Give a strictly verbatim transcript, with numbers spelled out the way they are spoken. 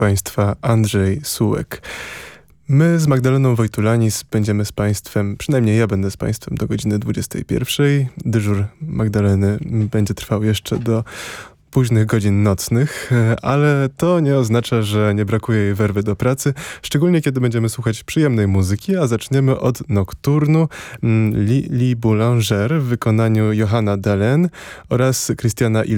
Państwa Andrzej Sułek. My z Magdaleną Wojtulanis będziemy z Państwem, przynajmniej ja będę z Państwem do godziny dwudziestej pierwszej. Dyżur Magdaleny będzie trwał jeszcze do późnych godzin nocnych, ale to nie oznacza, że nie brakuje jej werwy do pracy, szczególnie kiedy będziemy słuchać przyjemnej muzyki, a zaczniemy od Nocturnu Lili Boulanger w wykonaniu Johanna Dalen oraz Christiana